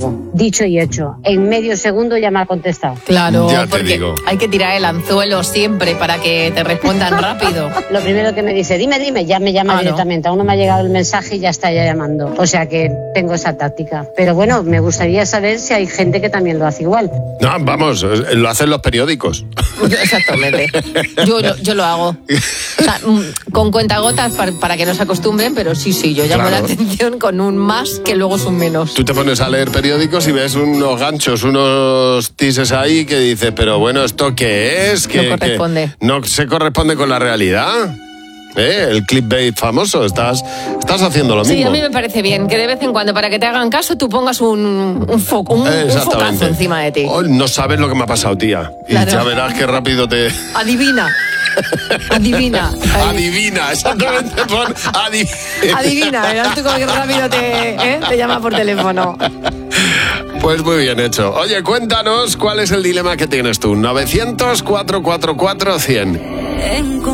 algo. Dicho y hecho. En medio segundo ya me ha contestado. Claro, Ya te porque digo. hay que tirar el anzuelo siempre para que te respondan rápido. Lo primero que me dice, dime, ya me llama directamente. Aún no me ha llegado el mensaje y ya está ya llamando. O sea que tengo esa táctica. Pero bueno, me gustaría saber si hay gente que también lo hace igual. No, vamos, lo hacen los periódicos. Exactamente. Yo lo hago. O sea, con cuentagotas para que no se acostumbren, pero sí, yo llamo Claro. la atención con un más que luego es un menos. Tú te pones a leer periódicos y ves unos ganchos, unos tises ahí que dices, pero bueno, ¿esto qué es? No corresponde. No se corresponde con la realidad. El clickbait famoso, estás haciendo lo Sí, mismo. a mí me parece bien que de vez en cuando, para que te hagan caso, tú pongas un focazo encima de ti. Oh, no sabes lo que me ha pasado, tía. Y Claro. ya verás qué rápido te... Adivina. Adivina, exactamente. Adivina, verás tú cómo que rápido te llama por teléfono. Pues muy bien hecho. Oye, cuéntanos cuál es el dilema que tienes tú. 900 444 100.